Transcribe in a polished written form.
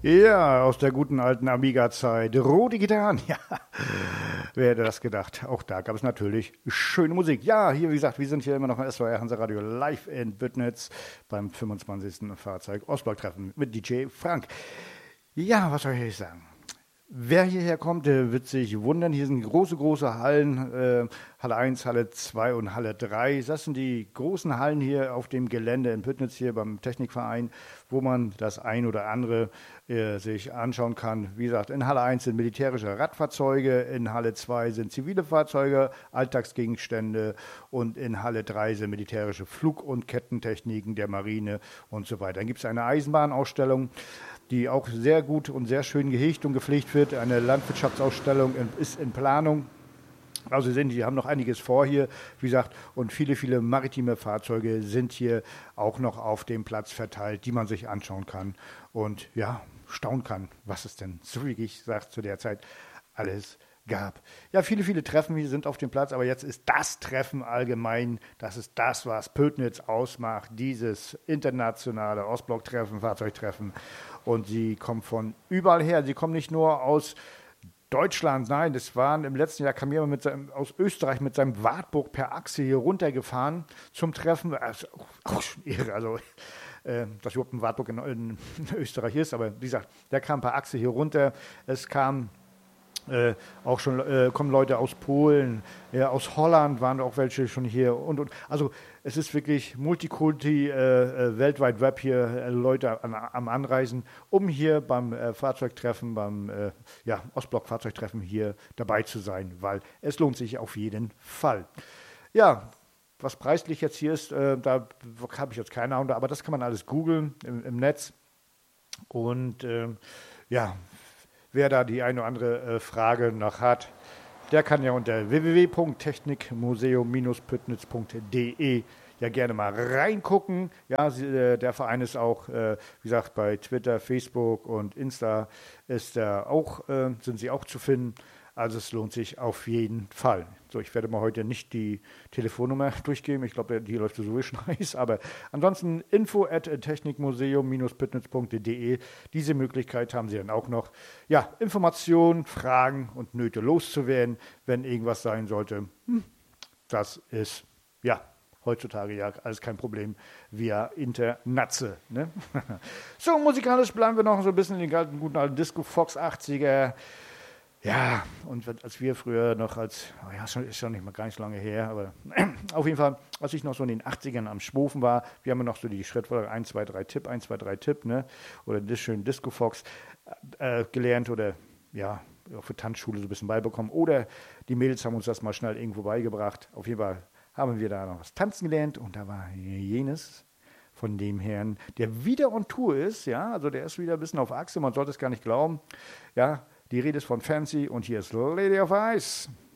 Ja, aus der guten alten Amiga-Zeit. Rote Gitarren, ja, wer hätte das gedacht? Auch da gab es natürlich schöne Musik. Ja, hier, wie gesagt, wir sind hier immer noch im SWR Hansa Radio live in Büttnitz beim 25. Fahrzeug Ostblock-Treffen mit DJ Frank. Ja, was soll ich sagen? Wer hierher kommt, der wird sich wundern. Hier sind große Hallen, Halle 1, Halle 2 und Halle 3. Das sind die großen Hallen hier auf dem Gelände in Püttnitz, hier beim Technikverein, wo man das ein oder andere sich anschauen kann. Wie gesagt, in Halle 1 sind militärische Radfahrzeuge, in Halle 2 sind zivile Fahrzeuge, Alltagsgegenstände und in Halle 3 sind militärische Flug- und Kettentechniken der Marine und so weiter. Dann gibt es eine Eisenbahnausstellung, die auch sehr gut und sehr schön gehegt und gepflegt wird. Eine Landwirtschaftsausstellung ist in Planung. Also die haben noch einiges vor hier, wie gesagt, und viele maritime Fahrzeuge sind hier auch noch auf dem Platz verteilt, die man sich anschauen kann und ja, staunen kann, was es denn, so wie ich sage, zu der Zeit alles gab. Ja, viele Treffen hier sind auf dem Platz, aber jetzt ist das Treffen allgemein, das ist das, was Pötnitz ausmacht, dieses internationale Ostblock-Treffen, Fahrzeugtreffen. Und sie kommen von überall her. Sie kommen nicht nur aus Deutschland, nein, das waren im letzten Jahr, kam jemand aus Österreich mit seinem Wartburg per Achse hier runtergefahren zum Treffen. Also, auch schon irre, also dass überhaupt ein Wartburg in Österreich ist, aber wie gesagt, der kam per Achse hier runter. Es kam auch schon kommen Leute aus Polen, aus Holland waren auch welche schon hier und. Also es ist wirklich Multikulti, weltweit Web hier, Leute am Anreisen, um hier beim Fahrzeugtreffen, beim Ostblock-Fahrzeugtreffen hier dabei zu sein, weil es lohnt sich auf jeden Fall. Ja, was preislich jetzt hier ist, da habe ich jetzt keine Ahnung, aber das kann man alles googeln im Netz und wer da die eine oder andere Frage noch hat, der kann ja unter www.technikmuseum-püttnitz.de ja gerne mal reingucken. Ja, der Verein ist auch, wie gesagt, bei Twitter, Facebook und Insta sind sie auch zu finden. Also es lohnt sich auf jeden Fall. So, ich werde mal heute nicht die Telefonnummer durchgeben. Ich glaube, die läuft sowieso schon heiß. Aber ansonsten info@technikmuseum-püttnitz.de. Diese Möglichkeit haben Sie dann auch noch. Ja, Informationen, Fragen und Nöte loszuwerden, wenn irgendwas sein sollte. Das ist, ja, heutzutage ja alles kein Problem via Internatze. Ne? So, musikalisch bleiben wir noch so ein bisschen in den guten alten Disco Fox 80er. Ja, und als wir früher noch ist schon nicht mal gar nicht so lange her, aber auf jeden Fall, als ich noch so in den 80ern am Schwofen war, wir haben ja noch so die Schrittfolge 1, 2, 3 Tipp, 1, 2, 3 Tipp, ne? Oder das schöne Disco Fox gelernt oder ja, auch für Tanzschule so ein bisschen beibekommen. Oder die Mädels haben uns das mal schnell irgendwo beigebracht. Auf jeden Fall haben wir da noch was tanzen gelernt und da war jenes von dem Herrn, der wieder on Tour ist, ja, also der ist wieder ein bisschen auf Achse, man sollte es gar nicht glauben, ja. Die Rede ist von Fancy und hier ist Lady of Ice.